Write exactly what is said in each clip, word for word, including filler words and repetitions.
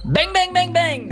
Bang bang bang bang.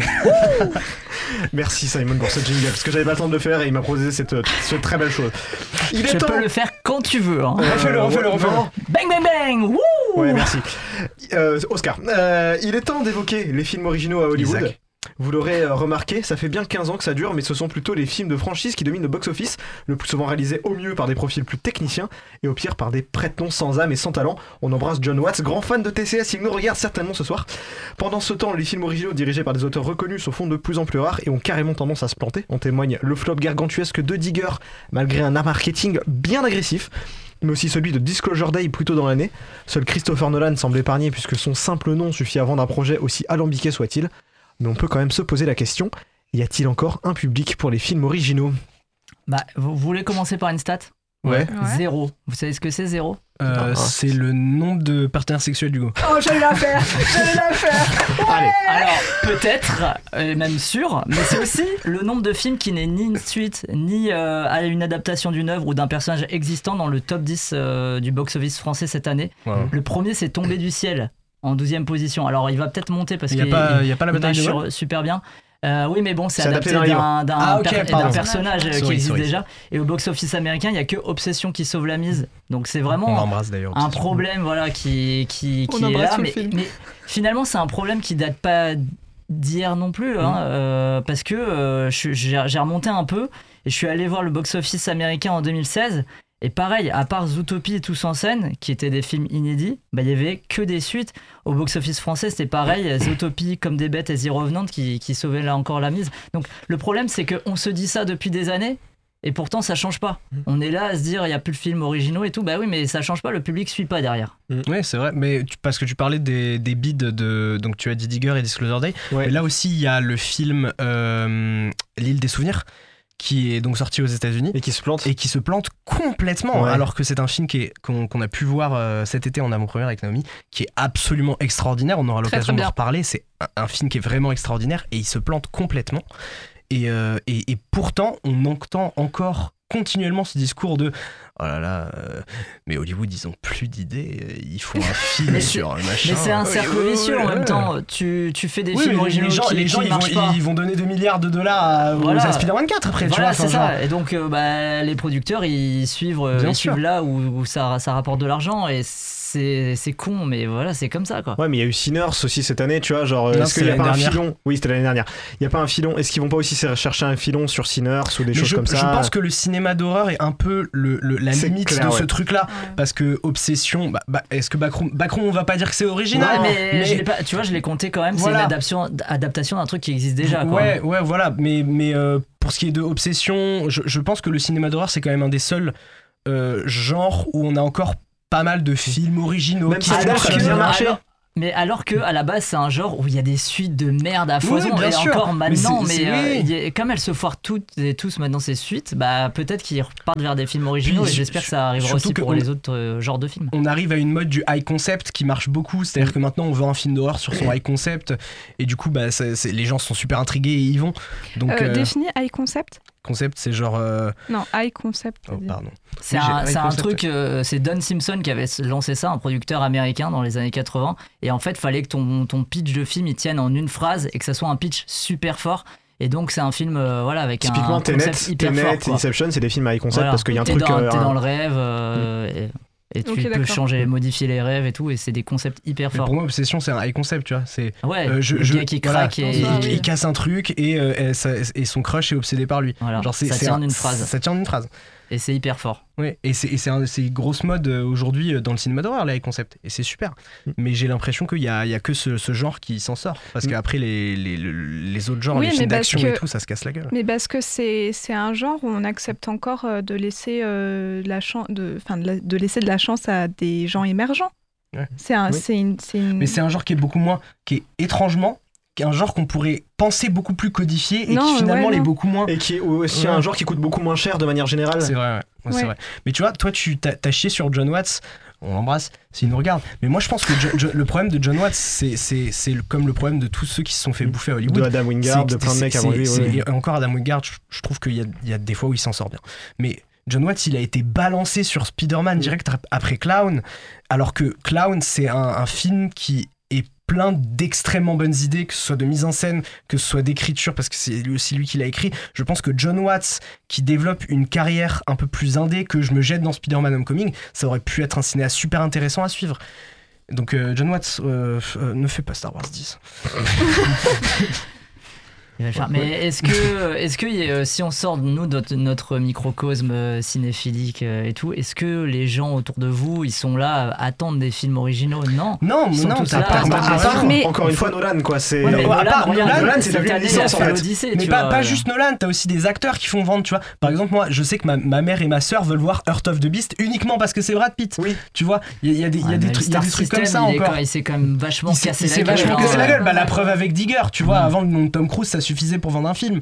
Merci Simon pour ce jingle, parce que j'avais pas le temps de le faire et il m'a proposé cette, cette très belle chose. Il Je temps... peux le faire quand tu veux. Hein. Euh, refais-le, refais-le, refais-le. Bang bang bang. Wouh. Ouais, merci. Euh, Oscar, euh, il est temps d'évoquer les films originaux à Hollywood. Isaac. Vous l'aurez euh, remarqué, ça fait bien quinze ans que ça dure, mais ce sont plutôt les films de franchise qui dominent le box-office, le plus souvent réalisés au mieux par des profils plus techniciens et au pire par des prête-noms sans âme et sans talent. On embrasse John Watts, grand fan de T C S, il nous regarde certainement ce soir. Pendant ce temps, les films originaux dirigés par des auteurs reconnus se font de plus en plus rares et ont carrément tendance à se planter. En témoigne le flop gargantuesque de Digger, malgré un marketing bien agressif, mais aussi celui de Disclosure Day plus tôt dans l'année. Seul Christopher Nolan semble épargné puisque son simple nom suffit à vendre un projet aussi alambiqué soit-il. Mais on peut quand même se poser la question, y a-t-il encore un public pour les films originaux ? Bah, vous voulez commencer par une stat ? Ouais. ouais. Zéro. Vous savez ce que c'est zéro ? euh, ah, C'est le nombre de partenaires sexuels du go. Oh, j'allais la faire J'allais la faire ouais. Allez. Alors, peut-être, euh, même sûr, mais c'est aussi le nombre de films qui n'est ni une suite, ni euh, une adaptation d'une œuvre ou d'un personnage existant dans le top dix euh, du box-office français cette année. Ouais. Le premier, c'est Tombé du ciel. En douzième position. Alors il va peut-être monter parce qu'il n'y a, a pas la bataille de marche super bien. Euh, oui, mais bon, c'est, c'est adapté, adapté d'un, d'un, ah, okay, per, d'un personnage sorry, qui existe sorry. déjà. Et au box-office américain, il n'y a que Obsession qui sauve la mise. Donc c'est vraiment On l'embrasse, d'ailleurs, un problème voilà, qui, qui, qui est là. Mais, mais finalement, c'est un problème qui date pas d'hier non plus. Hein, mmh. euh, parce que euh, je, j'ai, j'ai remonté un peu et je suis allé voir le box-office américain en deux mille seize. Et pareil, à part Zootopie et Tous en scène, qui étaient des films inédits, bah, il n'y avait que des suites. Au box-office français, c'était pareil, Zootopie, Comme des bêtes et The Revenant qui, qui sauvaient là encore la mise. Donc le problème, c'est qu'on se dit ça depuis des années, et pourtant ça ne change pas. On est là à se dire, il n'y a plus de films originaux et tout. Bah oui, mais ça ne change pas, le public ne suit pas derrière. Mmh. Oui, c'est vrai, mais tu, parce que tu parlais des, des bids de... Donc tu as dit Digger et Disclosure Day. Ouais. Mais là aussi, il y a le film euh, L'île des souvenirs, qui est donc sorti aux États-Unis et qui se plante et qui se plante complètement ouais. alors que c'est un film qui est, qu'on, qu'on a pu voir euh, cet été en avant-première avec Naomi, qui est absolument extraordinaire. On aura très, l'occasion très de reparler. C'est un, un film qui est vraiment extraordinaire et il se plante complètement et, euh, et, et pourtant on entend encore continuellement ce discours de oh là là, euh, mais Hollywood ils ont plus d'idées, ils font un film sur le machin. Mais c'est un cercle oui, vicieux oui, en oui, même oui. temps. Tu, tu fais des oui, films originaux. Les gens, qui, les gens qui ils, vont, pas. ils vont donner deux milliards de dollars à, voilà. aux Spider-Man quatre après. Voilà, tu vois, c'est ça. Genre. Et donc euh, bah, les producteurs ils suivent, ils suivent là où, où ça, ça rapporte de l'argent et c'est, c'est con, mais voilà, c'est comme ça quoi. Ouais, mais il y a eu Sinners aussi cette année, tu vois. Genre, non, est-ce qu'il n'y a pas dernière. un filon ? Oui, c'était l'année dernière. Il n'y a pas un filon. Est-ce qu'ils vont pas aussi chercher un filon sur Sinners ou des mais choses je, comme ça ? Je pense que le cinéma d'horreur est un peu le, le, la c'est limite clair, de ouais. ce truc-là. Ouais. Parce que Obsession, bah, bah, est-ce que Backroom, Backroom, on va pas dire que c'est original, non, mais, mais... Je l'ai pas, tu vois, je l'ai compté quand même. Voilà. C'est une adaptation, adaptation d'un truc qui existe déjà. Quoi. Ouais, ouais, voilà. Mais, mais euh, pour ce qui est de Obsession, je, je pense que le cinéma d'horreur, c'est quand même un des seuls euh, genres où on a encore pas mal de films originaux même qui ça a bien marché. Mais alors que à la base c'est un genre où il y a des suites de merde à foison oui, bien et sûr. encore maintenant mais, mais c'est, mais c'est, euh, oui. comme elles se foirent toutes et tous maintenant ces suites, bah peut-être qu'ils repartent vers des films originaux. Puis, et j'espère que ça arrivera aussi pour on, les autres euh, genres de films. On arrive à une mode du high concept qui marche beaucoup, c'est-à-dire que maintenant on veut un film d'horreur sur son high concept et du coup bah c'est, c'est, les gens sont super intrigués et y vont. Donc euh, euh, définis high concept. Concept, c'est genre. Euh... Non, high concept. Oh, pardon. C'est, oui, un, c'est un truc, euh, c'est Don Simpson qui avait lancé ça, un producteur américain dans les années quatre-vingts. Et en fait, il fallait que ton, ton pitch de film il tienne en une phrase et que ça soit un pitch super fort. Et donc, c'est un film euh, voilà, avec typiquement, un concept Tenet, hyper Tenet fort. Tenet et Inception, c'est des films à high concept voilà. parce qu'il y a un t'es truc. Dans, euh, t'es un... dans le rêve. Euh, mmh. et... Et tu okay, peux d'accord. changer, modifier les rêves et tout, et c'est des concepts hyper mais forts. Pour moi, Obsession, c'est un high concept, tu vois. C'est ouais, euh, je, le je, gars qui craque voilà, et... il, il, il casse un truc et, euh, et, ça, et son crush est obsédé par lui. Voilà. Genre, c'est, ça c'est tient en un, une phrase. Ça tient en une phrase. Et c'est hyper fort. Oui, et c'est, et c'est, un, c'est une grosse mode aujourd'hui dans le cinéma d'horreur, les high concept. Et c'est super. Mm. Mais j'ai l'impression qu'il n'y a, a que ce, ce genre qui s'en sort. Parce mm. qu'après, les, les, les autres genres, oui, les films d'action que, et tout, ça se casse la gueule. Mais parce que c'est, c'est un genre où on accepte encore de laisser, euh, la chan- de, de, de laisser de la chance à des gens émergents. Ouais. C'est un, oui. c'est une, c'est une... Mais c'est un genre qui est beaucoup moins, qui est étrangement, qui est un genre qu'on pourrait penser beaucoup plus codifié et non, qui finalement ouais, l'est beaucoup moins. Et qui est aussi ouais. un genre qui coûte beaucoup moins cher de manière générale. C'est vrai, ouais. Ouais, ouais. C'est vrai. Mais tu vois, toi, tu t'as, t'as chié sur John Watts. On l'embrasse s'il nous regarde. Mais moi, je pense que jo, jo, le problème de John Watts, c'est, c'est, c'est le, comme le problème de tous ceux qui se sont fait bouffer à Hollywood. De Adam Wingard, de plein de mecs avant lui. Ouais. Et encore Adam Wingard, je, je trouve qu'il y a, il y a des fois où il s'en sort bien. Mais John Watts, il a été balancé sur Spider-Man direct après Clown, alors que Clown, c'est un, un film qui est plein d'extrêmement bonnes idées, que ce soit de mise en scène, que ce soit d'écriture, parce que c'est aussi lui qui l'a écrit. Je pense que John Watts, qui développe une carrière un peu plus indé que je me jette dans Spider-Man Homecoming, ça aurait pu être un cinéaste super intéressant à suivre. Donc euh, John Watts, euh, euh, ne fait pas Star Wars dix. Il va le faire. Mais est-ce que, est-ce que euh, si on sort de nous notre, notre microcosme euh, cinéphilique euh, et tout, est-ce que les gens autour de vous, ils sont là à attendre des films originaux? Non. Non, ils sont non, tous t'as là, pas, à pas, attendre- pas, mais encore une fois Nolan quoi, c'est Ouais, mais Non, Nolan, à part regarde, Nolan, Nolan, c'est cette devenu une année, licence, il a fait en fait. l'Odyssée, mais tu pas, vois, pas euh. juste Nolan, t'as aussi des acteurs qui font vendre, tu vois. Par exemple, moi, je sais que ma, ma mère et ma sœur veulent voir Heart of the Beast uniquement parce que c'est Brad Pitt. Oui. Tu vois, il y, y a des, y a Ouais, des, mais trucs- le y a des Star trucs comme ça System, il est encore. quand- Il s'est quand même vachement Il s'est cassé il la s'est gueule. vachement hein. cassé la gueule. Bah, la preuve avec Digger, tu vois, Mm. avant le nom de Tom Cruise, ça suffisait pour vendre un film.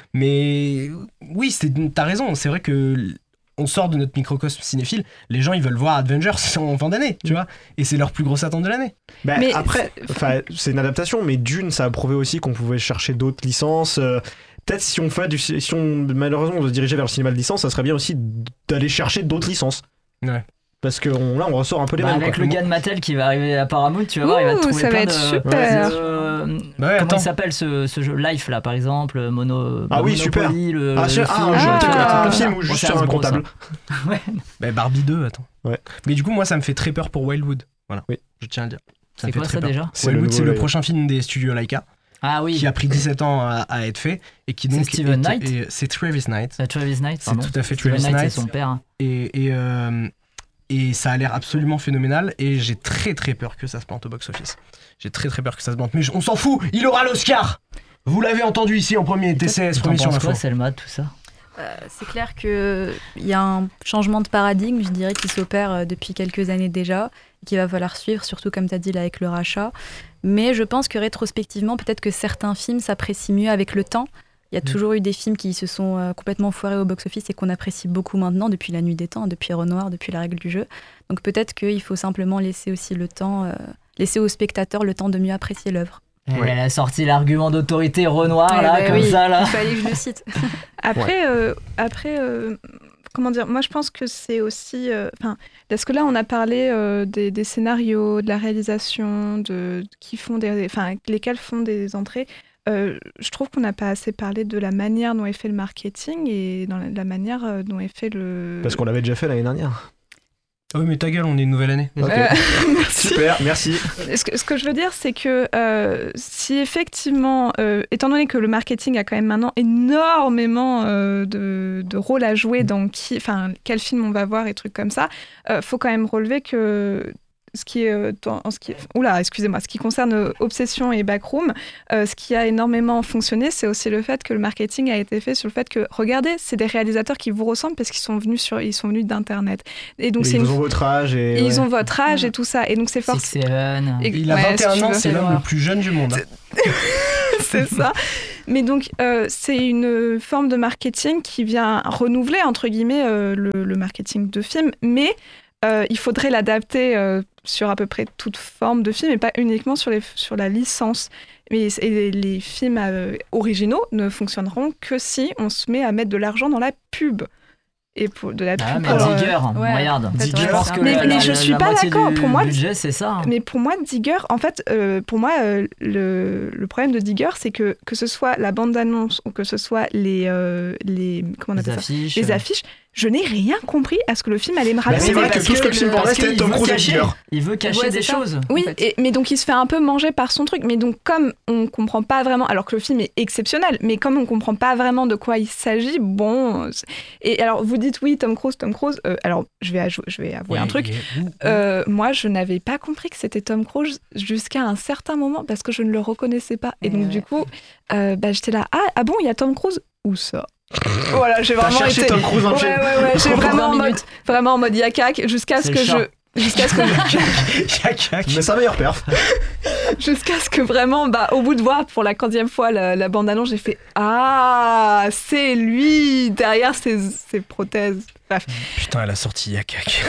Mais oui, c'est, t'as raison, c'est vrai que on sort de notre microcosme cinéphile, les gens ils veulent voir Avengers en fin d'année, tu vois, et c'est leur plus grosse attente de l'année. Bah, Mais après, enfin, c'est une adaptation, mais Dune, ça a prouvé aussi qu'on pouvait chercher d'autres licences. euh, Peut-être si on fait du, si on malheureusement on doit se diriger vers le cinéma de licence, ça serait bien aussi d'aller chercher d'autres licences. Ouais. Parce que on- là, on ressort un peu les Bah, mêmes. avec quoi. le gars de Mattel qui va arriver à Paramount, tu vas voir, il va te Ouh, trouver ça va plein être de... super. Euh, Bah ouais, comment attends. il s'appelle ce, ce jeu Life là, par exemple, Mono. Ah oui, super. Monopoly, Le, Ah, le sur- ah, film, un jeu, le Ah. truc, un comme film ça. ou Bon, juste c'est sur un Hasbro, comptable. ça. Ouais. Bah, Barbie deux, attends. Ouais. Mais du coup, moi, ça me fait très peur pour Wildwood. Voilà, Oui. je tiens à le dire. Ça C'est me fait quoi très ça peur. déjà? C'est le Wildwood, c'est nouveau- le prochain film des studios Laika, Ah oui, qui a pris dix-sept ans à, à être fait, et qui C'est donc... Steven et- Knight et- C'est Travis Knight. Euh, Travis Knight, C'est pardon. tout à fait Steven Travis Knight, c'est Knight. son père. Et, et, euh, et ça a l'air absolument phénoménal, et j'ai très très peur que ça se plante au box-office. J'ai très très peur que ça se plante, mais je- on s'en fout, il aura l'Oscar. Vous l'avez entendu ici en premier, T C S, T'en premier sur penses l'info. quoi, Selma, tout ça? Euh, c'est clair qu'il y a un changement de paradigme, je dirais, qui s'opère euh, depuis quelques années déjà, et qu'il va falloir suivre, surtout comme tu as dit là avec le rachat. Mais je pense que rétrospectivement, peut-être que certains films s'apprécient mieux avec le temps. Il y a Mm. toujours eu des films qui se sont euh, complètement foirés au box-office et qu'on apprécie beaucoup maintenant, depuis La Nuit des Temps, depuis Renoir, depuis La Règle du Jeu. Donc peut-être qu'il faut simplement laisser aussi le temps, euh, laisser aux spectateurs le temps de mieux apprécier l'œuvre. Ouais. Elle a sorti l'argument d'autorité Renoir, Ouais, là, bah comme oui, ça, là. Il fallait que je le cite. Après, euh, après euh, comment dire, moi je pense que c'est aussi. euh, Enfin, parce que là on a parlé euh, des, des scénarios, de la réalisation, de qui font des, enfin, lesquels font des entrées. Euh, je trouve qu'on n'a pas assez parlé de la manière dont est fait le marketing et dans la, la manière euh, dont est fait le. Parce qu'on l'avait déjà fait l'année dernière. Ah oui, mais ta gueule, on est une nouvelle année. Ok. Euh, merci. Super, merci. Ce que, ce que je veux dire, c'est que euh, si effectivement, euh, étant donné que le marketing a quand même maintenant énormément euh, de, de rôle à jouer dans qui, enfin, quel film on va voir et trucs comme ça, euh, faut quand même relever que ce qui est, euh, dans- en ce qui, oula, excusez-moi, ce qui concerne euh, Obsession et Backroom, euh, ce qui a énormément fonctionné, c'est aussi le fait que le marketing a été fait sur le fait que, regardez, c'est des réalisateurs qui vous ressemblent parce qu'ils sont venus sur, ils sont venus d'internet. Et donc Et c'est ils une- ont votre âge et. et ils ouais. ont votre âge Ouais. et tout ça. Et donc c'est Six forcément. Seven. Et- Il a ouais, vingt et un si tu ans, veux. c'est l'homme voir. le plus jeune du monde. hein. C'est ça. Mais donc, euh, c'est une forme de marketing qui vient renouveler, entre guillemets, euh, le, le marketing de film. Mais euh, il faudrait l'adapter euh, sur à peu près toute forme de film et pas uniquement sur, les, sur la licence. Mais, et les, les films euh, originaux ne fonctionneront que si on se met à mettre de l'argent dans la pub. Et pour, de la pub Ah, mais pour, euh, Digger, ouais. regarde. Digger, Je pense c'est que un- Mais- la- mais la- je la suis pas moitié d'accord. du Pour moi, budget, c'est ça. Mais pour moi, Digger, en fait, euh, pour moi, euh, le, le problème de Digger, c'est que que ce soit la bande-annonce ou que ce soit les, euh, les comment on Les appelle ça, affiches. les affiches, je n'ai rien compris à ce que le film allait me Bah, raconter. c'est vrai que parce tout ce que le film parce parlait, c'était qu'il Tom veut Cruise et cacher. Digger. Il veut cacher Ouais, des c'est ça. choses. Oui, en fait. et- mais donc il se fait un peu manger par son truc. Mais donc comme on comprend pas vraiment, alors que le film est exceptionnel, mais comme on comprend pas vraiment de quoi il s'agit, bon. c'est- Et alors vous dites oui, Tom Cruise, Tom Cruise. euh, alors je vais, ajou- je vais avouer un truc. Euh, moi, je n'avais pas compris que c'était Tom Cruise jusqu'à un certain moment parce que je ne le reconnaissais pas. Et Et donc, ouais. du coup, euh, bah, j'étais là, ah, ah bon, il y a Tom Cruise? Où ça? Voilà, j'ai T'as vraiment cherché été. Tom Cruise dans le Ouais, film. ouais, ouais, j'ai Pendant vraiment en vingt mode, minutes. vraiment en mode yakak jusqu'à ce C'est que le je. chat. Jusqu'à ce que je- Yak, yak. Mais sa meilleure perf. jusqu'à ce que vraiment, bah, au bout de voir pour la quantième fois la, la bande-annonce, j'ai fait ah, c'est lui derrière ses, ses prothèses. Bref. Putain, elle a sorti yak, yak.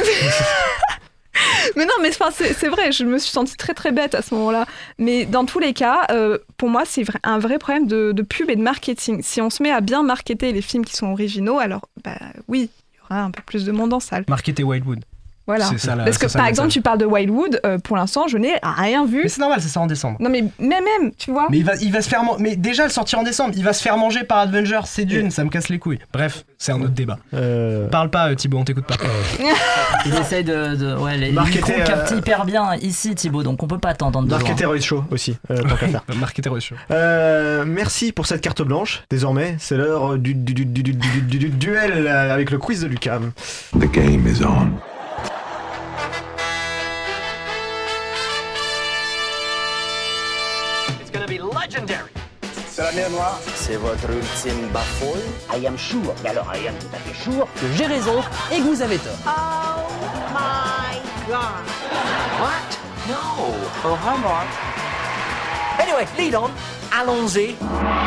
Mais non, mais enfin, c'est c'est vrai, je me suis sentie très très bête à ce moment-là. Mais dans tous les cas, euh, pour moi, c'est vra- un vrai problème de, de pub et de marketing. Si on se met à bien marketer les films qui sont originaux, alors bah oui, il y aura un peu plus de monde en salle. Marketer Wildwood. Voilà. C'est ça, là, Parce que c'est ça, par le exemple, message. tu parles de Wildwood, euh, pour l'instant, je n'ai rien vu. Mais c'est normal, ça sort en décembre. Non, mais même, même, tu vois. Mais il va, il va se faire man- mais déjà le sortir en décembre, il va se faire manger par Avengers, c'est Dune, ça me casse les couilles. Bref, c'est un autre débat. Euh... Parle pas euh, Thibaut, on t'écoute pas. Il essaye de, de ouais, les, les Marketer, micros captent euh, hyper bien ici Thibaut, donc on peut pas t'entendre de loin. Dark Heroes Show aussi, euh, tant qu'à faire. Marketer Show. Euh, merci pour cette carte blanche. Désormais, c'est l'heure du, du, du, du, du, du, du, du duel avec le quiz de Lucas. The game is on. It's gonna be legendary. C'est la mer noire. C'est votre ultime bafouille. I am sure, mais alors I am tout à fait sure. Que j'ai raison et que vous avez tort. Oh my god. What? No. Oh, hi Mark. Anyway, lead on. Allons-y.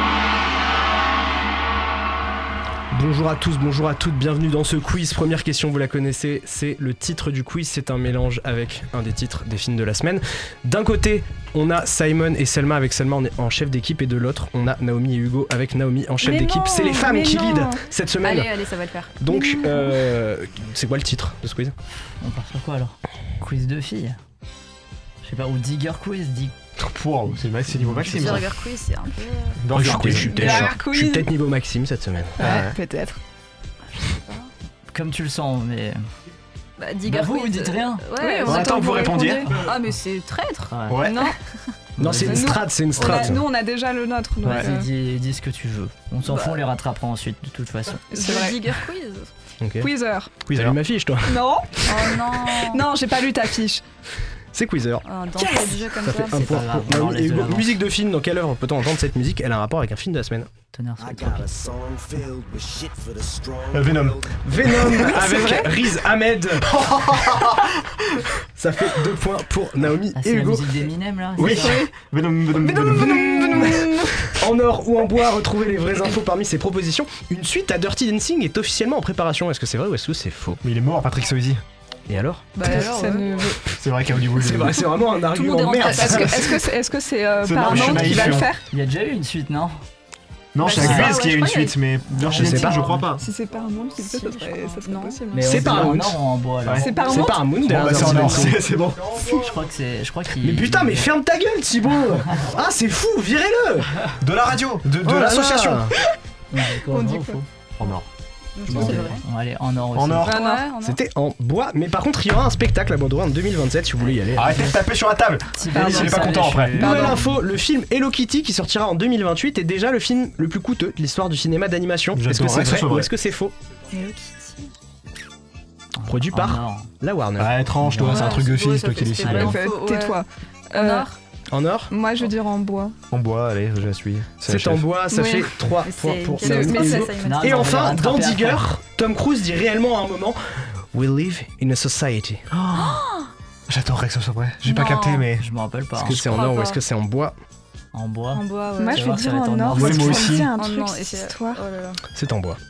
Bonjour à tous, bonjour à toutes, bienvenue dans ce quiz. Première question, vous la connaissez, c'est le titre du quiz, c'est un mélange avec un des titres des films de la semaine. D'un côté, on a Simon et Selma avec Selma en chef d'équipe, et de l'autre, on a Naomi et Hugo avec Naomi en chef Mais d'équipe. non, C'est les femmes mais qui non. lead cette semaine. Allez, allez, ça va le faire. Donc, euh, c'est quoi le titre de ce quiz? On part sur quoi alors? Quiz de filles. Je sais pas, ou Digger Quiz, dig... Wow, c'est c'est niveau Maxime. ça. Burger Quiz, c'est un peu. Moi, je suis peut-être- je suis peut-être- Burger je suis quiz. peut-être niveau Maxime cette semaine. Ouais, Ouais. peut-être. Comme tu le sens, mais... Bah, Digger Bah, vous, Quiz. vous dites rien. Ouais, Oui, on on attend que vous répondiez. Ah, mais c'est traître. Ouais. Ouais. Non, Non, c'est une Nous- strat, c'est une on a- strat. nous on a déjà le nôtre. Donc, Vas-y, euh, dis, dis ce que tu veux. On s'en Bah. fout, on les rattrapera ensuite, de toute façon. c'est Le vrai. Digger Quiz. Ok. Queezer. T'as lu ma fiche, toi? Non, Oh non. non, j'ai pas lu ta fiche. C'est Queezer. Un d'entrée de jeu comme Ça ça. fait un c'est point pas pour grave, on Naomi laisse et de Hugo. l'avance. Musique de film, dans quelle œuvre peut-on entendre cette musique? Elle a un rapport avec un film de la semaine. Tonnerre sur I le got toit. a song filled with shit for the strong. Euh, Venom. Venom avec Riz Ahmed. Ça fait deux points pour Naomi Ah, et c'est la Hugo. musique d'Eminem là? Oui. c'est ça Venom, Venom, Venom, Venom. En or ou en bois, retrouvez les vraies infos parmi ces propositions. Une suite à Dirty Dancing est officiellement en préparation. Est-ce que c'est vrai ou est-ce que c'est faux? Mais il est mort, Patrick Swayze. Et alors? Bah alors. Ça ouais. ne- C'est vrai qu'à Hollywood. C'est vrai, c'est vraiment un Tout le argument monde est rentré merde. à Est-ce que est-ce que c'est est-ce que c'est euh, C'est non, je suis Paramount qui naïf, va le hein. faire? Il y a déjà eu une suite, non? Non, Bah, chez c'est Quiz ça, qu'il y a ouais, une je crois suite, mais Je sais Dancing, pas. je crois pas. Si c'est Paramount qui le fait, Si, ça je serait crois. ça serait Non. possible. Mais C'est on- Paramount. En or ou en bois alors? Ouais. C'est Paramount. C'est pas un moon Bon, derrière bah, c'est en Dirty or, Dancing. c'est c'est bon. Je crois que c'est. Je crois qu'il. Mais putain, mais ferme ta gueule, Thibaut. Ah, c'est fou, virez-le. De la radio, de, de Oh là l'association. là. On dit quoi, On vrai dit ou quoi faux? En or. Je Bon, pense que c'est vrai. on va aller en or aussi. En or. Ah, non. Ouais, on a- C'était en bois, mais par contre, il y aura un spectacle à Bordeaux en deux mille vingt-sept si vous voulez y aller. Arrêtez de taper sur la table. Si Pardon, Denis il est pas savait, content je après. suis- Nouvelle Pardon. info, le film Hello Kitty qui sortira en deux mille vingt-huit est déjà le film le plus coûteux de l'histoire du cinéma d'animation. Est-ce que J'attends c'est que ce vrai soit ou vrai. est-ce que c'est faux? Hello Kitty. Produit En par or. la Warner. Ouais, tranche, toi, c'est un Ouais, truc de ouais, fils, ça toi qui fait- décides. c'est Allez. vraiment Bref, faux, tais-toi. En Euh, or. En or? Moi je dirais en bois. En bois, allez, je la suis. C'est en bois, ça Oui. fait trois Mais points c'est pour une C'est- Naomi mais et c'est- Hugo. Non, Et non, on enfin, va dans rattraper Digger, après. Tom Cruise dit réellement à un moment We live in a society. J'attendrais que ce soit vrai. J'ai pas Non. capté, mais. Je me rappelle pas. Est-ce hein. que c'est en crois or ou pas. est-ce que c'est en bois? En bois. En bois, ouais. Moi tu je vas vais voir, ça dire va être en en or. or. parce Oui, que moi ça me aussi. dit un Oh truc, non, et cette c'est. histoire. Oh là là. C'est en bois.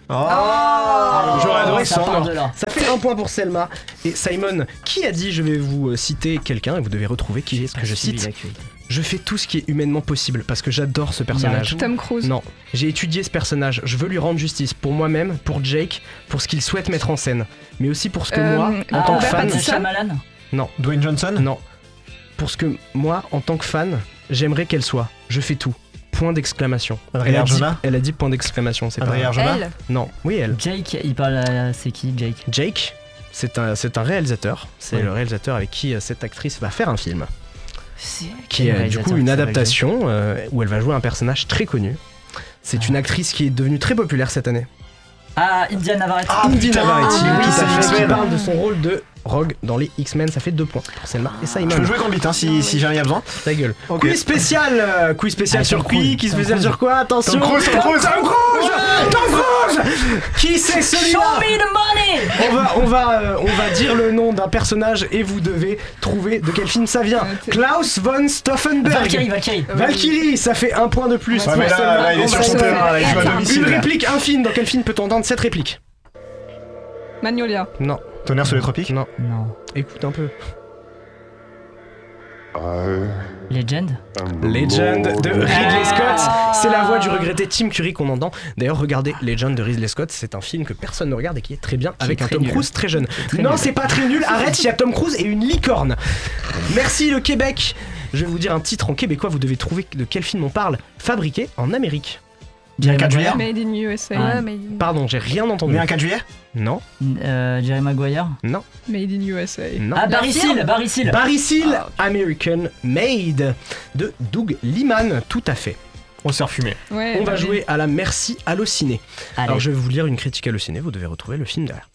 Oh J'aurais adoré ça ça en part or. de là. Ça fait un point pour Selma. Et Simon, qui a dit, je vais vous euh, citer quelqu'un et vous devez retrouver qui est ce que je Suivi cite. l'actualité. Je fais tout ce qui est humainement possible parce que j'adore ce personnage. tout. Tom Cruise. Non, j'ai étudié ce personnage, je veux lui rendre justice pour moi-même, pour Jake, pour ce qu'il souhaite mettre en scène, mais aussi pour ce que Euh, moi, en Ah, tant que Robert fan, Pattinson. Shyamalan. Dwayne Johnson. non, pour ce que moi, en tant que fan, j'aimerais qu'elle soit. Je fais tout. Point d'exclamation. Adrien Elle a dit, Arjona. elle a dit point d'exclamation, c'est pas Adrien vrai. Arjona. Elle. Non, oui elle. Jake, il parle à... C'est qui, Jake? Jake, c'est un, c'est un réalisateur. C'est Oui. le réalisateur avec qui euh, cette actrice va faire un film, C'est qui quel est euh, du réalisateur coup qui une s'appelle adaptation euh, où elle va jouer un personnage très connu. C'est Ah. une actrice qui est devenue très populaire cette année. Ah, Indiana Navarrete. Ah, Indy putain, Navarrete, ah, oui, oui, ça c'est fait, qui X-Men. parle de son rôle de Rogue dans les X-Men, ça fait deux points pour Selma et Simon. Je peux jouer Gambit hein, si, si jamais il y a besoin. Ta gueule. Ok. Quiz spécial, euh, quiz spécial Ah, sur Tom qui Cruise, Quiz Tom spécial Cruise. sur quoi Attention. Tom Cruise, Tom Cruise. Tom Cruise, Tom Cruise. Qui c'est Show celui-là me the money! On va, on va, euh, on va dire le nom d'un personnage et vous devez trouver de quel film ça vient. Euh, t'es- Klaus von Stauffenberg. Valkyrie, Valkyrie. Valkyrie, ça fait un point de plus. Ouais, pour mais là, Selma. là, il est On sur va son se terrain, faire là, il joue à domicile. Une là. réplique, un film. Dans quel film peut-on entendre cette réplique? Magnolia. Non, Tonnerre sur les tropiques. non. Non. Écoute un peu. Legend Legend de Ridley Scott, c'est la voix du regretté Tim Curry qu'on entend. D'ailleurs, regardez Legend de Ridley Scott, c'est un film que personne ne regarde et qui est très bien, avec un Tom nul. Cruise très jeune. Très non, nul. c'est pas très nul, arrête, il y a Tom Cruise et une licorne. Merci le Québec. Je vais vous dire un titre en québécois, vous devez trouver de quel film on parle. Fabriqué en Amérique. Jerry quatre juillet. Maguire Made in U S A. Ah. Ouais, mais... Pardon, j'ai rien entendu. Mais un quatre juillet. Non, euh, Jerry Maguire non, Made in U S A. non. Ah, Barry film Seal Barry Seal Barry Seal, Ah, American Made de Doug Liman, tout à fait. On s'est refumé. Ouais, On va bah, jouer à la Merci Allociné. Allez. Alors je vais vous lire une critique Allociné, vous devez retrouver le film derrière.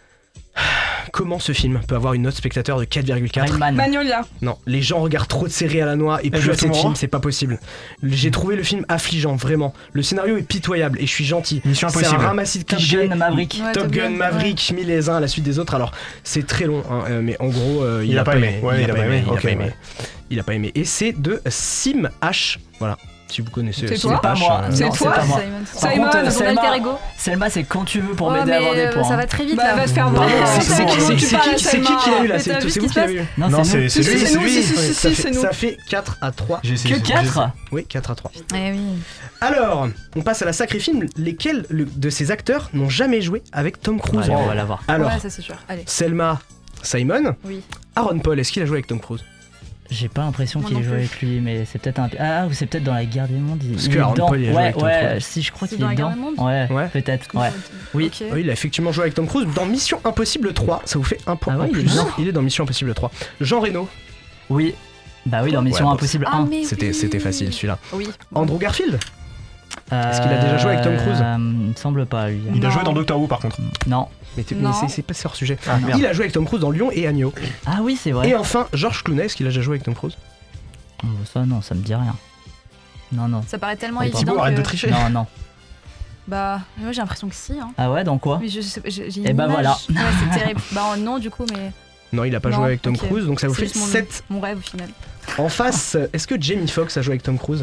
Comment ce film peut avoir une note spectateur de quatre virgule quatre? Rain Man. Magnolia. Non, les gens regardent trop de séries à la noix et plus Edge of assez de Tomorrow films, c'est pas possible. J'ai trouvé le film affligeant, vraiment. Le scénario est pitoyable et je suis gentil. Mission C'est un Impossible. ramassis de Top clichés. Gun Maverick. Ouais, Top Gun, Maverick, mis les uns à la suite des autres. Alors, c'est très long, hein, euh, mais en gros, euh, il, Il a, a pas aimé. Ouais, il a pas aimé. Il a Ok, pas aimé. ouais. Il a pas aimé. Et c'est de Sim H. Voilà. Si vous connaissez C'est Sim toi H, Pas moi. euh, C'est Non, toi pas moi. Simon. Par Simon, contre, euh, Mon Selma, alter ego. Selma, c'est quand tu veux pour Oh, m'aider à mais, avoir des euh, points. ça va très vite Bah, là. va te faire Pardon, voir. c'est- c'est qui- c'est- Tu c'est parles, qui c'est qui qui l'a eu là? Mais C'est t'as c'est vu ce vous qui qui se l'avez eu? Non, Non, c'est c'est nous. c'est lui, c'est c'est nous, lui. si, si, Ouais, si, ça si, fait- c'est nous. Ça fait quatre à trois. J'ai essayé, Que j'ai- quatre Oui, quatre à trois. Eh oui. Alors, on passe à la sacrée film. Lesquels le- de ces acteurs n'ont jamais joué avec Tom Cruise? Allez, on va l'avoir. Alors, Ouais, ça c'est sûr. Allez. Selma, Simon, Oui. Aaron Paul, est-ce qu'il a joué avec Tom Cruise? J'ai pas l'impression Moi qu'il non joue plus. avec lui, mais c'est peut-être un. Ah, ou c'est peut-être dans la guerre des mondes. Il, Parce il que est Aaron dedans. Paul, il a joué ouais, avec Tom ouais, Cruise. si je crois C'est qu'il est dans la guerre dedans. des mondes Ouais, Ouais. peut-être. Ouais. Oui. Ok. Oui, il a effectivement joué avec Tom Cruise dans Mission Impossible trois. Ça vous fait un point Ah ouais, en il est plus. dedans. Il est dans Mission Impossible trois. Jean Reno, Oui. Bah oui, dans Mission Ouais, Impossible Ah, un. mais c'était oui. c'était facile celui-là. Oui. Andrew Garfield, Est-ce qu'il a déjà joué avec Tom Cruise? Euh, Il me semble pas, lui. Il a Non. joué dans Doctor Who par contre. Non. mais, t'es- Non. mais c'est- c'est pas c'est hors sujet. Ah, merde. Il a joué avec Tom Cruise dans Lion et Agneau. Ah oui, c'est vrai. Et enfin, George Clooney, est-ce qu'il a déjà joué avec Tom Cruise? Oh, ça, non, ça me dit rien. Non, non. Ça paraît tellement Oh, évident. Thibaut, arrête que... de tricher. Non, non. Bah, moi j'ai l'impression que si. Hein. Ah ouais, dans quoi? Mais je, sais- j'ai j'ai une Eh bah image. voilà. Ouais, c'est terrible. Bah non, du coup, mais. Non, il a pas Non, joué avec Tom ok. Cruise, donc ça vous C'est fait juste mon- sept. Mon rêve au final. En face, est-ce que Jamie Foxx a joué avec Tom Cruise?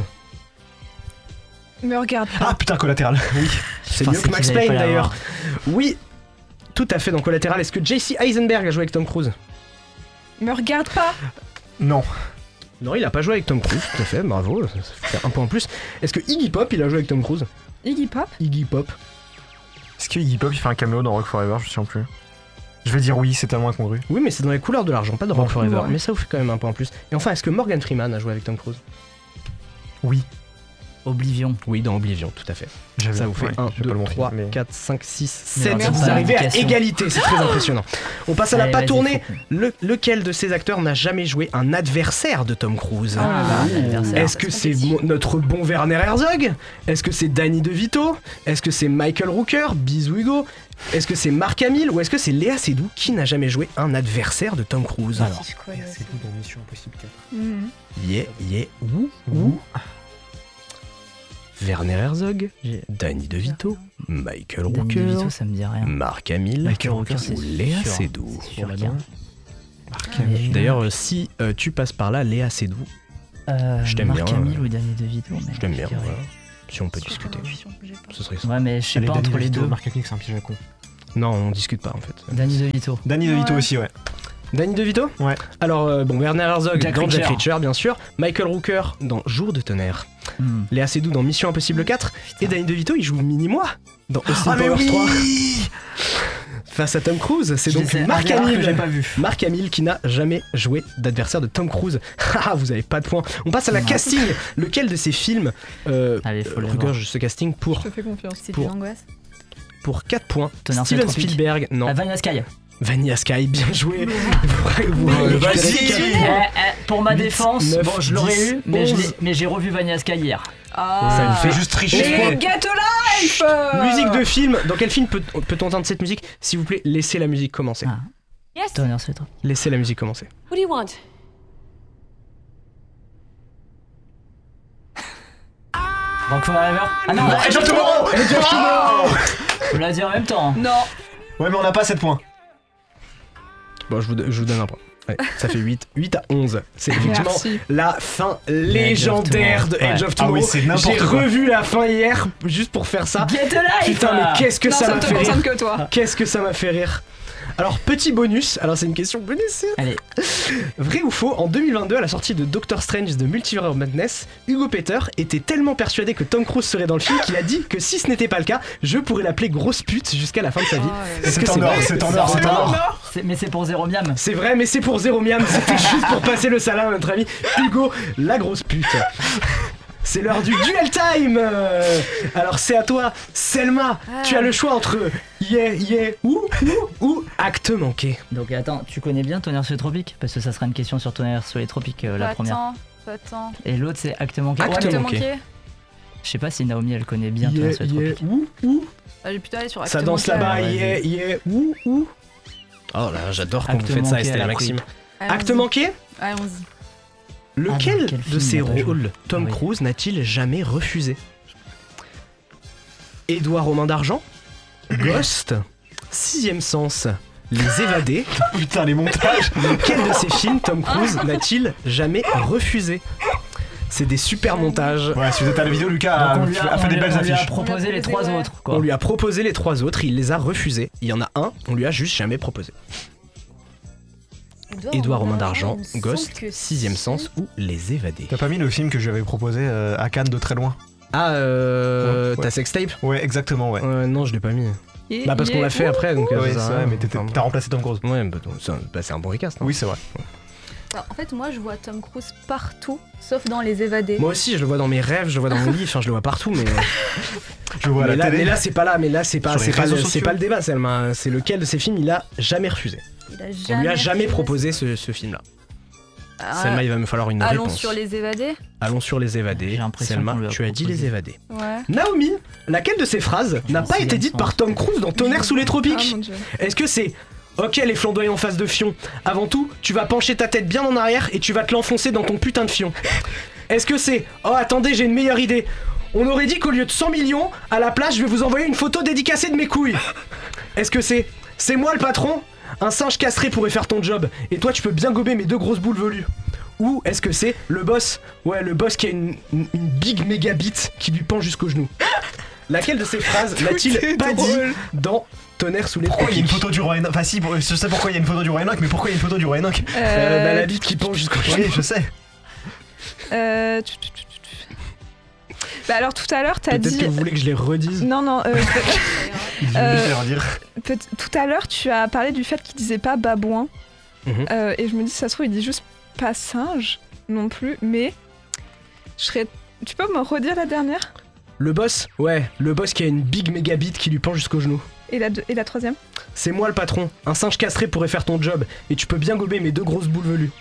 Me regarde pas. Ah putain, Collatéral. Oui. C'est Je mieux pensais que Max qu'ils allaient Payne pas d'ailleurs. l'avoir. Oui, tout à fait dans Collatéral. Est-ce que J C Eisenberg a joué avec Tom Cruise? Me regarde pas. Non. Non, il a pas joué avec Tom Cruise, tout à fait, bravo, ça fait un point en plus. Est-ce que Iggy Pop, il a joué avec Tom Cruise? Iggy Pop. Iggy Pop. Est-ce que Iggy Pop il fait un caméo dans Rock Forever? Je me souviens plus. Je vais dire oui, c'est tellement incongru. Oui, mais c'est dans les couleurs de l'argent, pas de Rock Bon, Forever, ouais. mais ça vous fait quand même un point en plus. Et enfin, est-ce que Morgan Freeman a joué avec Tom Cruise? Oui. Oblivion. Oui, dans Oblivion, tout à fait. J'avais- Ça vous fait ouais, un, je vais deux, pas le montrer, trois, mais- quatre, cinq, six, Mais sept. merci. Vous arrivez à Indication. égalité, c'est très impressionnant. On passe à la Allez, pas vas-y, tournée. faut- Le, lequel de ces acteurs n'a jamais joué un adversaire de Tom Cruise? Ah, l'adversaire. Est-ce que c'est mon- notre bon Werner Herzog? Est-ce que c'est Danny DeVito? Est-ce que c'est Michael Rooker? Bisous Hugo. Est-ce que c'est Mark Hamill? Ou est-ce que c'est Léa Seydoux qui n'a jamais joué un adversaire de Tom Cruise? Alors. C'est quoi, là, C'est tout dans Mission Impossible quatre. Mhm. Yeah, yeah, ouh, ouh. Werner Herzog, J'ai- Danny DeVito, Michael Danny Rooker, DeVito, ça me dit rien. Mark Hamill, Michael Rooker, c'est ou Léa sûr. Seydoux. C'est sûr qu'il y a- Mark Mais- Hamill. D'ailleurs, euh, si euh, tu passes par là, Léa Seydoux, Euh, Je t'aime Mark bien, Hamill euh, ou Danny DeVito, mais je t'aime bien, dirais- voilà. Si on peut Sur discuter, l'intuition que j'ai pas. ce serait ça. Ouais, mais je sais Allez, pas Danny entre les DeVito, deux. Mark Hamill, c'est un piège à con. Non, on discute pas en fait. Danny DeVito. Danny DeVito Ouais. aussi, ouais. Danny DeVito? Ouais. Alors, euh, bon, Werner Herzog Jack dans Jack Reacher. Reacher, bien sûr. Michael Rooker dans Jour de tonnerre. Hmm. Léa Seydoux dans Mission Impossible quatre. Et Danny DeVito, il joue Mini-Moi dans Austin Ah, mais Powers oui trois. Face à Tom Cruise, c'est Je donc sais, Mark un des rares que Hamill. j'ai pas vu. Mark Hamill qui n'a jamais joué d'adversaire de Tom Cruise. Haha, vous avez pas de points. On passe à la Non. casting. Lequel de ces films euh, Allez, faut euh, le regorge ce casting pour, Je te fais confiance. C'était Pour- l'angoisse. pour quatre points? Tonnerre Steven Tropique. Spielberg, non. Ah, Vanilla Sky. Vanilla Sky, bien joué. Vous- vous- Mais vous- vas-y. vous- Eh, eh, pour ma huit, défense, neuf, bon, je l'aurais dix, eu, mais je l'ai- onze. mais j'ai revu Vanilla Sky hier. Ah, Ça me fait juste tricher. Les gâteaux life. euh. Musique de film. Dans quel film peut- peut-on entendre cette musique? S'il vous plaît, laissez la musique commencer. Ah. Yes. Tonnerre c'est trop. Laissez la musique commencer. What do you want? Rock Forever. Ah non, Edge of Tomorrow. Edge of Tomorrow. on l'a dit en même temps. Non. Ouais, mais on n'a pas sept points. Bon, je vous, je vous donne un point. Allez, ça fait huit. huit à onze. C'est effectivement Merci. la fin légendaire de Edge Ouais. of Ah Tomorrow. oui, c'est n'importe J'ai quoi. revu la fin hier juste pour faire ça. Get Alive. Putain, mais qu'est-ce que non, ça ça m'a ne te fait rire. concerne que toi. Qu'est-ce que ça m'a fait rire. Alors, petit bonus, alors c'est une question bonus. Allez. Vrai ou faux, en deux mille vingt-deux, à la sortie de Doctor Strange The Multiverse of Madness, Hugo Peter était tellement persuadé que Tom Cruise serait dans le film qu'il a dit que si ce n'était pas le cas, je pourrais l'appeler grosse pute jusqu'à la fin de sa vie. Oh, c'est en or, c'est en or, c'est en or. Mais c'est pour zéro miam. C'est vrai, mais c'est pour zéro miam, c'était juste pour passer le salam à notre ami Hugo, la grosse pute. C'est l'heure du duel time. Alors c'est à toi, Selma. Ah. Tu as le choix entre yeah, yeah, ou, ou, ou acte manqué. Donc attends, tu connais bien Tonnerre sur les tropiques? Parce que ça sera une question sur Tonnerre sur les tropiques, euh, la attends, première. Attends. Et l'autre c'est acte manqué. Acte Acte manqué. manqué. Je sais pas si Naomi elle connaît bien Yeah, Tonnerre sur les yeah, tropiques. ou, ou. Ah, j'ai plutôt allé sur acte Ça danse manqué, là-bas, alors. yeah, yeah, ou, ou. Oh là, j'adore quand Acte vous faites ça, manqué, Estelle elle a Maxime. Allons-y. Acte manqué. Allons-y. Lequel Ah, quel de film ces il a pas joué? rôles Tom Oui. Cruise n'a-t-il jamais refusé? Édouard aux mains d'argent, Ghost, Sixième Sens, Les Évadés. Putain, les montages. Lequel de ces films Tom Cruise n'a-t-il jamais refusé? C'est des super montages. Ouais, si vous êtes à la vidéo, Lucas a, Donc on lui a, a fait on des lui a- belles on lui a affiches. proposé On les a trois proposé, ouais. autres quoi. On lui a proposé les trois autres, il les a refusés. Il y en a un, on lui a juste jamais proposé. Édouard aux mains d'argent, il me semble Ghost, que Sixième si. Sens ou Les Évadés. T'as pas mis le film que je lui avais proposé euh, à Cannes de très loin? Ah, euh. Ouais, ouais. Ta sextape? Ouais, exactement, ouais. Euh, non, je l'ai pas mis. Et Bah, parce il qu'on est l'a fait où après, donc. euh, Ouais, ça sert c'est à vrai, rien. mais t'étais- Enfin, t'as remplacé Tom Cruise. Ouais, bah, donc, ça- bah, c'est un bon recast. hein. Oui, c'est vrai. Alors, en fait, moi, je vois Tom Cruise partout, sauf dans Les Évadés. Moi aussi, je le vois dans mes rêves, je le vois dans mon lit, enfin, je le vois partout, mais. Je le vois à mais, la là, télé. mais là, c'est pas là, mais là, c'est pas, Sur les c'est pas, réseaux le, c'est sociaux. pas le débat, Selma. C'est lequel de ces films il a jamais refusé. Il a On lui a jamais refusé. proposé ce, ce film-là. Ah, Selma, il va me falloir une Allons réponse. sur Les Évadés. Allons sur Les Évadés. J'ai l'impression Selma, qu'on lui a tu as dit proposé. Les Évadés. Ouais. Naomi, laquelle de ces phrases n'a pas sais, été elles dite sont- par Tom Cruise dans Tonnerre sous les Ah tropiques? mon dieu. Est-ce que c'est ok les flamboyants en face de fion, avant tout, tu vas pencher ta tête bien en arrière et tu vas te l'enfoncer dans ton putain de fion? Est-ce que c'est oh attendez, j'ai une meilleure idée, on aurait dit qu'au lieu de cent millions, à la place je vais vous envoyer une photo dédicacée de mes couilles? Est-ce que c'est c'est moi le patron, un singe castré pourrait faire ton job et toi tu peux bien gober mes deux grosses boules velues? Ou est-ce que c'est le boss, ouais le boss qui a une, une, une big méga bite qui lui pend jusqu'au genou? Laquelle de ces phrases n'a-t-il est pas dit drôle. dans Tonnerre sous les Pourquoi il y a une tropiques? photo du roi Enoch? Enfin, si, bon, je sais pourquoi il y a une photo du roi Enoch, mais pourquoi il y a une photo du roi Enoch? Euh, bah, la bite qui pend jusqu'au genou. Oui, je sais. Euh, tu- tu- tu- tu- tu. Bah alors tout à l'heure t'as Peut-être dit. que vous voulez que je les redise. Non non. euh, Je vais Euh, le redire. peut- tout à l'heure tu as parlé du fait qu'il disait pas babouin. Mhm. Euh, et je me dis ça se trouve il dit juste pas singe non plus. Mais je serais. Tu peux me redire la dernière? Le boss, ouais, le boss qui a une big méga bite qui lui pend jusqu'au genou. Et la, deux- et la troisième? C'est moi le patron. Un singe castré pourrait faire ton job et tu peux bien gober mes deux grosses boules velues.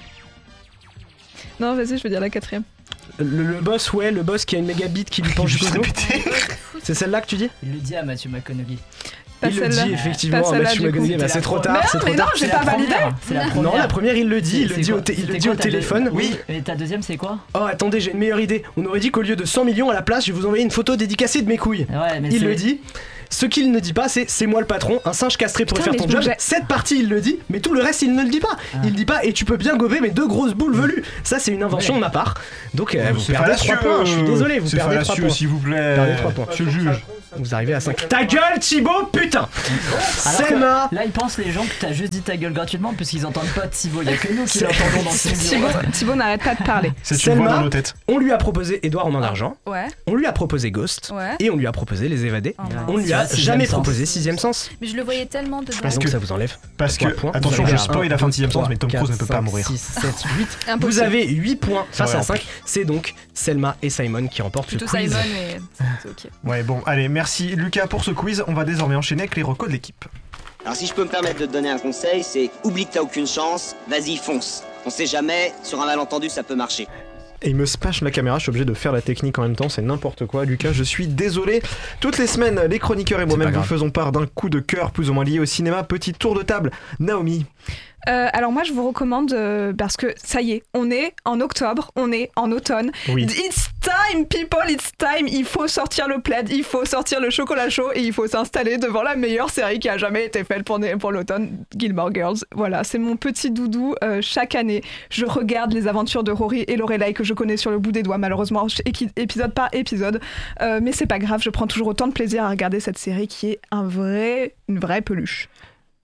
Non vas-y je veux dire la quatrième. Le, le boss, ouais, le boss qui a une méga bite qui lui pend jusqu'au Juste genou. répéter. C'est celle-là que tu dis? Il le dit à Matthew McConaughey. Pas Il le celle-là. dit effectivement Pas à celle-là, Matthew du coup. McConaughey. Bah, C'était c'est la trop première. tard, Mais c'est non, trop mais tard. non, j'ai C'est pas la validé. première, C'est la première. Non, la première il le dit, il le C'est dit au, quoi té- il le C'était dit au quoi ta téléphone. deux- Oui, et ta deuxième c'est quoi? Oh attendez, j'ai une meilleure idée. On aurait dit qu'au lieu de cent millions à la place, je vais vous envoyer une photo dédicacée de mes couilles. Ouais, mais Il c'est- le dit. Ce qu'il ne dit pas, c'est c'est moi le patron, un singe castré pourrait Putain, faire ton mais job. j'ai- Cette partie, il le dit, mais tout le reste, il ne le dit pas. Ah. Il dit pas, et tu peux bien gober mes deux grosses boules velues. Ça, c'est une invention Ouais. de ma part. Donc, euh, vous C'est perdez fallacieux. trois points. Je suis désolé, vous C'est perdez trois fallacieux, points. s'il vous plaît. Perdez trois points. Je juge. Vous arrivez à cinq. Ta gueule, Thibaut, putain! Alors que Selma! Là, ils pensent les gens que t'as juste dit ta gueule gratuitement parce qu'ils entendent pas Thibaut. Il y a que nous qui l'entendons dans ce Thibaut, studio. Thibaut n'arrête pas de parler. C'est une Selma. voix dans nos têtes. On lui a proposé Édouard aux mains d'argent, Ouais, on lui a proposé Ghost, ouais. et on lui a proposé Les Évadés. Oh, mince. On lui a Tu vois, jamais Sixième Sens. proposé Sixième Sens. Mais je le voyais tellement dedans. Parce Donc que- ça vous enlève. Parce que, trois points. attention, Vous je avez spoil un, la fin de deux, Sixième Sens, mais Tom trois, Cruise ne peut pas quatre, mourir. cinq, six, sept, huit. Vous Impossible. avez huit points face Ouais, à en cinq. C'est donc Selma et Simon qui remportent Plutôt ce quiz. Simon, mais c'est ok. Ouais, bon, allez, merci Lucas pour ce quiz. On va désormais enchaîner avec les recos de l'équipe. Alors si je peux me permettre de te donner un conseil, c'est oublie que t'as aucune chance, vas-y fonce. On sait jamais, sur un malentendu ça peut marcher. Et il me smash la caméra, je suis obligé de faire la technique en même temps, c'est n'importe quoi. Lucas, je suis désolé. Toutes les semaines, les chroniqueurs et moi-même pas vous grave. faisons part d'un coup de cœur plus ou moins lié au cinéma. Petit tour de table. Naomi. Euh, alors moi je vous recommande euh, parce que ça y est, on est en octobre, on est en automne. Oui. It's time people, it's time. Il faut sortir le plaid, il faut sortir le chocolat chaud et il faut s'installer devant la meilleure série qui a jamais été faite pour, pour l'automne, Gilmore Girls. Voilà, c'est mon petit doudou. Euh, chaque année, je regarde les aventures de Rory et Lorelai que je connais sur le bout des doigts, malheureusement, équi- épisode par épisode. Euh, mais c'est pas grave, je prends toujours autant de plaisir à regarder cette série qui est un vrai, une vraie peluche.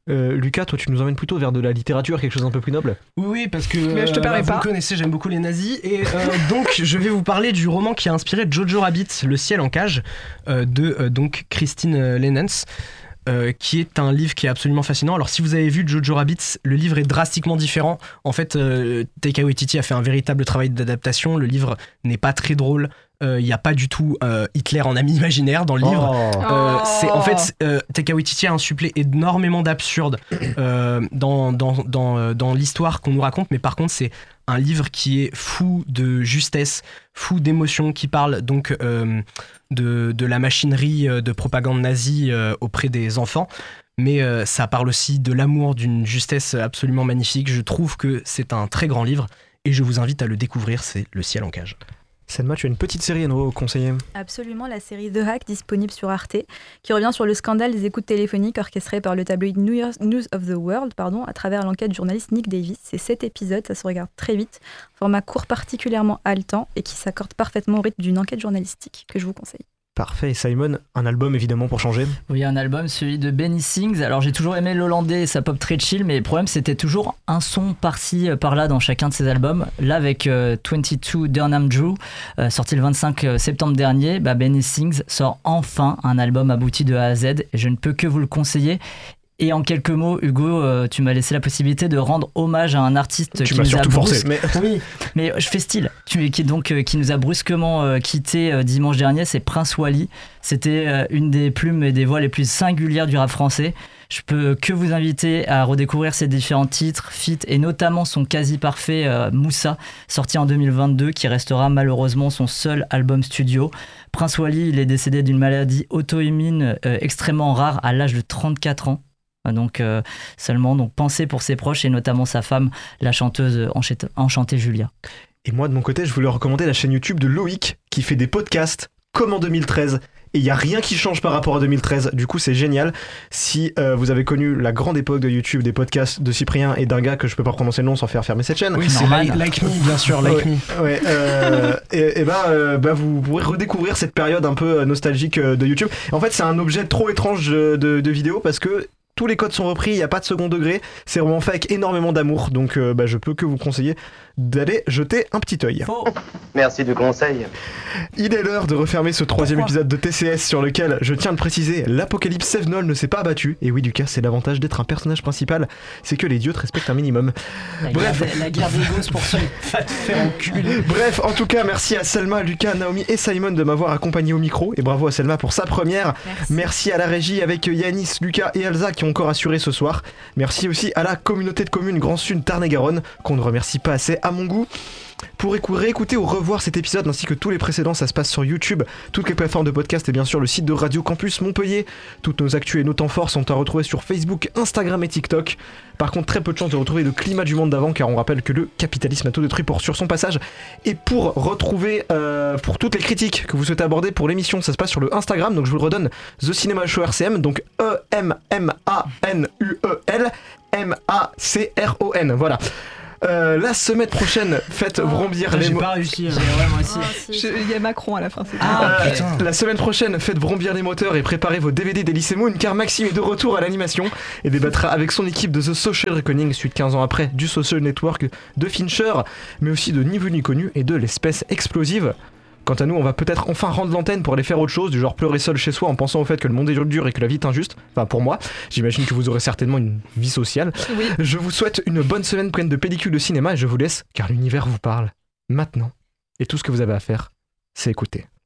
Euh, Lucas, toi tu nous emmènes plutôt vers de la littérature, quelque chose d'un peu plus noble. Oui, oui, parce que Mais je te permets euh, pas. vous connaissez, j'aime beaucoup les nazis. Et euh, donc, je vais vous parler du roman qui a inspiré Jojo Rabbit, Le ciel en cage, euh, de euh, donc Christine Lenens. Euh, qui est un livre qui est absolument fascinant. Alors si vous avez vu Jojo Rabbit, le livre est drastiquement différent. En fait, euh, Taika Waititi a fait un véritable travail d'adaptation. Le livre n'est pas très drôle. Il euh, n'y a pas du tout euh, Hitler en ami imaginaire dans le livre. Oh. Euh, Oh. c'est, en fait, euh, Taika Waititi a insufflé énormément d'absurde euh, dans, dans, dans, euh, dans l'histoire qu'on nous raconte, mais par contre, c'est un livre qui est fou de justesse, fou d'émotion, qui parle donc euh, de, de la machinerie de propagande nazie euh, auprès des enfants. Mais euh, ça parle aussi de l'amour, d'une justesse absolument magnifique. Je trouve que c'est un très grand livre et je vous invite à le découvrir, c'est Le ciel en cage. Selma, tu as une petite série à nous conseiller. Absolument, la série The Hack, disponible sur Arte, qui revient sur le scandale des écoutes téléphoniques orchestré par le tabloïd New York News of the World, pardon, à travers l'enquête du journaliste Nick Davis. C'est sept épisodes, ça se regarde très vite, format court particulièrement haletant et qui s'accorde parfaitement au rythme d'une enquête journalistique que je vous conseille. Parfait. Et Simon, un album évidemment pour changer. Oui, un album, celui de Benny Sings. Alors j'ai toujours aimé l'hollandais et sa pop très chill, mais le problème c'était toujours un son par-ci, par-là dans chacun de ses albums. Là avec euh, vingt-deux Durham Drew, euh, sorti le vingt-cinq septembre dernier, bah, Benny Sings sort enfin un album abouti de A à Z et je ne peux que vous le conseiller. Et en quelques mots, Hugo, euh, tu m'as laissé la possibilité de rendre hommage à un artiste tu qui m'as nous a surtout brusque... forcé. Mais... Oui, mais je fais style. Tu, qui donc euh, qui nous a brusquement euh, quitté euh, dimanche dernier, c'est Prince Wally. C'était euh, une des plumes et des voix les plus singulières du rap français. Je peux que vous inviter à redécouvrir ses différents titres, feats et notamment son quasi parfait euh, Moussa, sorti en deux mille vingt-deux, qui restera malheureusement son seul album studio. Prince Wally, il est décédé d'une maladie auto-immune euh, extrêmement rare à l'âge de trente-quatre ans. Donc euh, seulement, donc pensez pour ses proches et notamment sa femme, la chanteuse enchantée, enchantée Julia. Et moi de mon côté, je voulais recommander la chaîne YouTube de Loïc qui fait des podcasts comme en deux mille treize. Et il n'y a rien qui change par rapport à deux mille treize. Du coup, c'est génial. Si euh, vous avez connu la grande époque de YouTube, des podcasts de Cyprien et d'un gars que je peux pas prononcer le nom sans faire fermer cette chaîne. Oui, c'est like, like Me, bien sûr, Like ouais, Me. Ouais, euh, et, et bah, euh, bah, vous pourrez redécouvrir cette période un peu nostalgique de YouTube. En fait, c'est un objet trop étrange de, de, de vidéo parce que tous les codes sont repris, il n'y a pas de second degré, c'est vraiment fait avec énormément d'amour, donc euh, bah, je peux que vous conseiller d'aller jeter un petit œil. Faux. Merci du conseil. Il est l'heure de refermer ce troisième Pourquoi épisode de T C S sur lequel, je tiens à le préciser, l'apocalypse Sevenol ne s'est pas abattu. Et oui, Lucas, c'est l'avantage d'être un personnage principal, c'est que les dieux te respectent un minimum. La Bref, guerre, la guerre des gosses pour se faire enculer. Bref, en tout cas, merci à Selma, Lucas, Naomi et Simon de m'avoir accompagné au micro. Et bravo à Selma pour sa première. Merci. Merci à la régie avec Yanis, Lucas et Elsa qui ont encore assuré ce soir. Merci aussi à la communauté de communes Grand Sud Tarn-et-Garonne, qu'on ne remercie pas assez à mon goût. Pour réécouter ou revoir cet épisode ainsi que tous les précédents, ça se passe sur YouTube, toutes les plateformes de podcast et bien sûr le site de Radio Campus Montpellier. Toutes nos actus et nos temps forts sont à retrouver sur Facebook, Instagram et TikTok. Par contre, très peu de chance de retrouver le climat du monde d'avant car on rappelle que le capitalisme a tout détruit pour, sur son passage. Et pour retrouver, euh, pour toutes les critiques que vous souhaitez aborder pour l'émission, ça se passe sur le Instagram, donc je vous le redonne, The Cinema Show R C M, donc E M M A N U E L M A C R O N, voilà. Euh, la semaine prochaine, faites oh, vrombir putain, les j'ai mo- pas réussi, hein. Ouais, moi aussi. Oh, si. Il y a Macron à la fin. C'est Ah, Euh, putain. la semaine prochaine, faites vrombir les moteurs et préparez vos D V D des Lycée Moon car Maxime est de retour à l'animation et débattra avec son équipe de The Social Reckoning suite quinze ans après du Social Network de Fincher, mais aussi de Ni vu ni connu et de l'espèce explosive. Quant à nous, on va peut-être enfin rendre l'antenne pour aller faire autre chose, du genre pleurer seul chez soi en pensant au fait que le monde est dur et que la vie est injuste. Enfin, pour moi, j'imagine que vous aurez certainement une vie sociale. Oui. Je vous souhaite une bonne semaine pleine de pellicules de cinéma et je vous laisse car l'univers vous parle maintenant. Et tout ce que vous avez à faire, c'est écouter.